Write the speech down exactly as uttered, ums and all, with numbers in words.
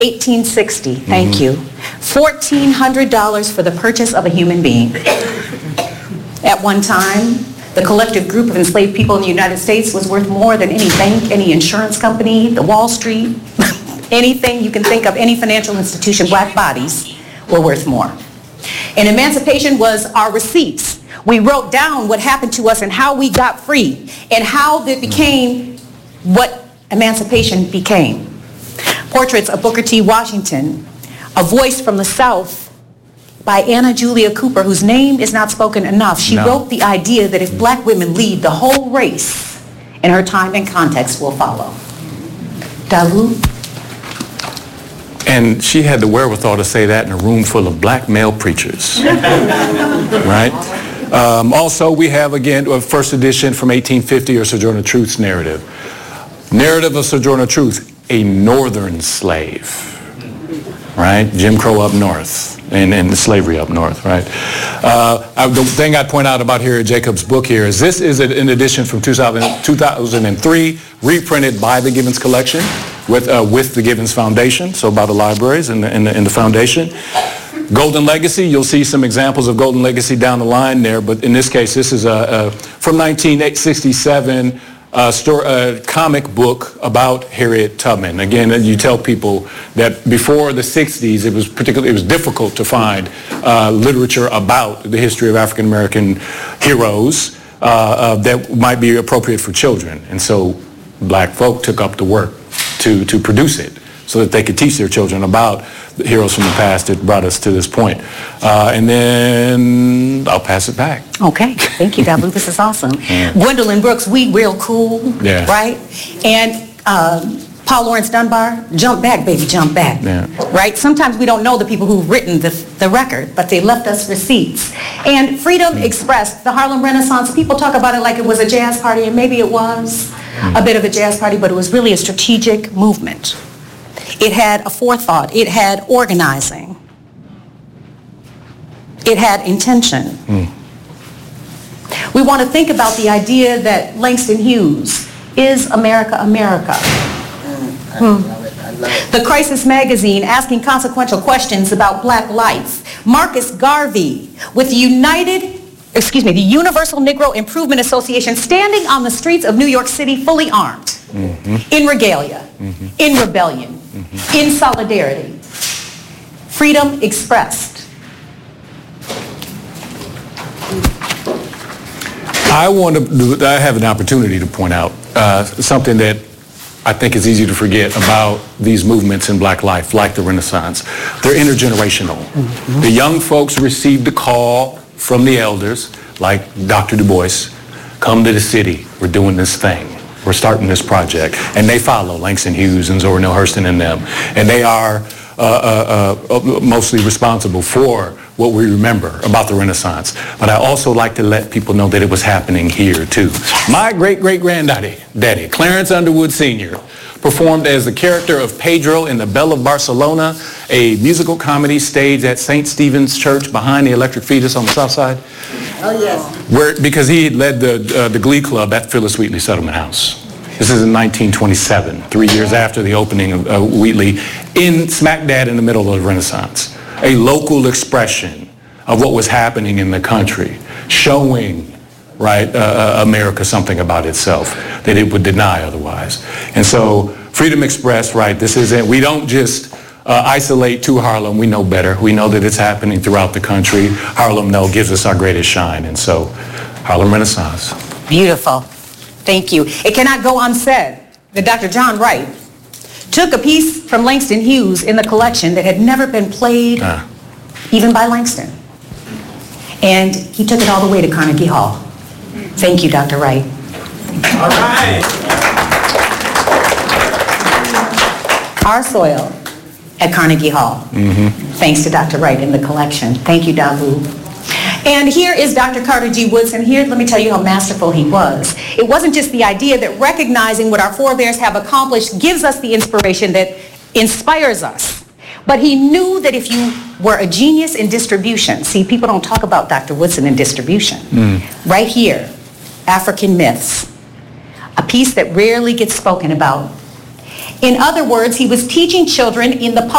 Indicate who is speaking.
Speaker 1: eighteen sixty, thank mm-hmm. you. fourteen hundred dollars for the purchase of a human being. At one time, the collective group of enslaved people in the United States was worth more than any bank, any insurance company, the Wall Street, anything you can think of, any financial institution. Black bodies were worth more. And emancipation was our receipts. We wrote down what happened to us and how we got free and how it became what emancipation became. Portraits of Booker T. Washington, A Voice from the South by Anna Julia Cooper, whose name is not spoken enough. She no. wrote the idea that if black women lead, the whole race in her time and context will follow. Dalu?
Speaker 2: And she had the wherewithal to say that in a room full of black male preachers. Right? Um, also, we have, again, a first edition from eighteen fifty, or Sojourner Truth's narrative. Narrative of Sojourner Truth, a northern slave. Right? Jim Crow up north. And, and slavery up north, right? Uh, I, the thing I'd point out about here at Jacob's book here is this is an edition from two thousand three, reprinted by the Gibbons Collection with uh, with the Gibbons Foundation, so by the libraries and the, and the, and the foundation. Golden Legacy, you'll see some examples of Golden Legacy down the line there, but in this case, this is a, a from nineteen sixty-seven, a story, a comic book about Harriet Tubman. Again, you tell people that before the sixties, it was particularly it was difficult to find uh, literature about the history of African American heroes uh, uh, that might be appropriate for children, and so black folk took up the work to to produce it, so that they could teach their children about the heroes from the past that brought us to this point. Uh, and then I'll pass it back.
Speaker 1: Okay, thank you, Dabu. This is awesome. Yeah. Gwendolyn Brooks, We Real Cool,
Speaker 2: yeah.
Speaker 1: right? And um, Paul Laurence Dunbar, Jump Back, Baby, Jump Back,
Speaker 2: yeah.
Speaker 1: right? Sometimes we don't know the people who've written the, the record, but they left us receipts. And Freedom mm. Express, the Harlem Renaissance, people talk about it like it was a jazz party, and maybe it was mm. a bit of a jazz party, but it was really a strategic movement. It had a forethought. It had organizing. It had intention. Mm. We want to think about the idea that Langston Hughes is America, America. Hmm. The Crisis Magazine asking consequential questions about black life. Marcus Garvey with the United, excuse me, the Universal Negro Improvement Association standing on the streets of New York City fully armed, mm-hmm. in regalia, mm-hmm. in rebellion, mm-hmm. in solidarity. Freedom expressed.
Speaker 2: I want to, I have an opportunity to point out uh, something that I think is easy to forget about these movements in black life, like the Renaissance. They're intergenerational. Mm-hmm. The young folks received a call from the elders, like Doctor Du Bois, come to the city, we're doing this thing. We're starting this project. And they follow Langston Hughes and Zora Neale Hurston and them. And they are uh, uh, uh, mostly responsible for what we remember about the Renaissance. But I also like to let people know that it was happening here too. My great-great-granddaddy, Daddy, Clarence Underwood Senior, performed as the character of Pedro in The Belle of Barcelona, a musical comedy staged at Saint Stephen's Church behind the Electric Fetus on the south side.
Speaker 3: Oh, yes.
Speaker 2: Where, because he had led the, uh, the Glee Club at Phyllis Wheatley Settlement House. This is in nineteen twenty-seven, three years after the opening of uh, Wheatley, in smack dab in the middle of the Renaissance. A local expression of what was happening in the country, showing, right, uh, America something about itself that it would deny otherwise. And so, Freedom Express, right, this isn't, we don't just uh, isolate to Harlem, we know better. We know that it's happening throughout the country. Harlem, though, gives us our greatest shine. And so, Harlem Renaissance.
Speaker 1: Beautiful. Thank you. It cannot go unsaid that Doctor John Wright took a piece from Langston Hughes in the collection that had never been played, uh. even by Langston. And he took it all the way to Carnegie Hall. Thank you, Doctor Wright.
Speaker 3: All right.
Speaker 1: Our soil at Carnegie Hall.
Speaker 2: Mm-hmm.
Speaker 1: Thanks to Doctor Wright in the collection. Thank you, Dabu. And here is Doctor Carter G. Woodson. Here, let me tell you how masterful he was. It wasn't just the idea that recognizing what our forebears have accomplished gives us the inspiration that inspires us. But he knew that if you were a genius in distribution, see, people don't talk about Doctor Woodson in distribution. Mm. Right here, African Myths, a piece that rarely gets spoken about. In other words, he was teaching children in the